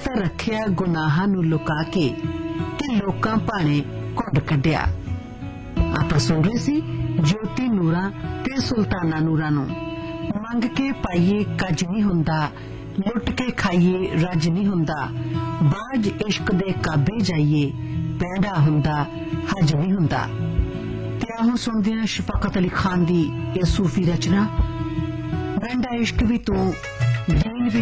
ਤਾਂ ਰੱਖਿਆ ਗੁਨਾਹਾਂ ਨੂੰ ਲੁਕਾ ਕੇ ਤੇ ਲੋਕਾਂ ਭਾਣੇ ਘੁੰਡ ਕੱਢਿਆ। ਆਪਾਂ ਸੁਣ ਰਹੇ ਸੀ ਜੋਤੀ ਨੂਰਾਂ ਤੇ ਸੁਲਤਾਨਾ ਨੂਰਾਂ ਨੂੰ। ਮੰਗ ਕੇ ਪਾਈਏ ਕੱਜ ਨਹੀਂ ਹੁੰਦਾ, ਲੁੱਟ ਕੇ ਖਾਈਏ ਰੱਜ ਨਹੀਂ ਹੁੰਦਾ, ਬਾਝ ਇਸ਼ਕ ਦੇ ਕਾਬੇ ਜਾਈਏ, ਪੈਂਡਾ ਹੁੰਦਾ ਹਜ ਨਹੀਂ ਹੁੰਦਾ। ਤੇ ਆਹੋ ਸੁਣਦੇ ਹਾਂ ਸ਼ਫਕਤ ਅਲੀ ਖਾਨ ਦੀ ਇਹ ਸੂਫੀ ਰਚਨਾ, ਪੈਂਡਾ ਇਸ਼ਕ ਵੀ ਤੂੰ